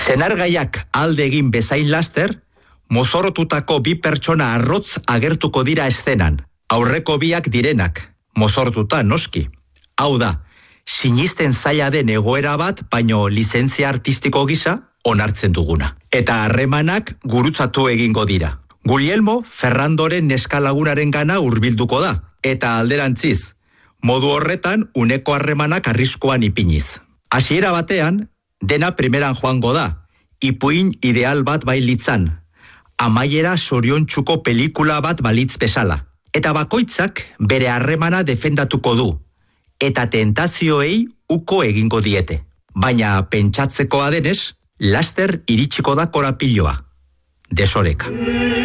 Senargaiak alde egin bezain laster, mozorotutako bi pertsona arrotz agertuko dira eszenan. Aurreko biak direnak, mozortuta noski. Hau da, sinisten zaila den egoera bat, baino lizentzia artistiko gisa onartzen duguna. Eta harremanak gurutzatu egingo dira. Guglielmo Ferrandoren neskalagunaren gana hurbilduko da, eta alderantziz, modu horretan uneko harremanak arriskuan ipiniz. Hasiera batean, dena primeran joango da, ipuin ideal bat bailitzan, amaiera zoriontsuko pelikula bat balitz bezala. Eta bakoitzak bere harremana defendatuko du, eta tentazioei uko egingo diete. Baina pentsatzekoa denez, laster iritsiko da korapiloa, desoreka.